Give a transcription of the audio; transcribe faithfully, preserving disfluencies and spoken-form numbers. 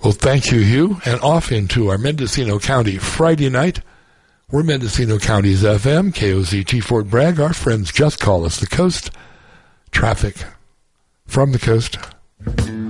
Well, thank you, Hugh. And off into our Mendocino County Friday night. We're Mendocino County's F M, K O Z T Fort Bragg. Our friends just call us the coast. Traffic from the coast.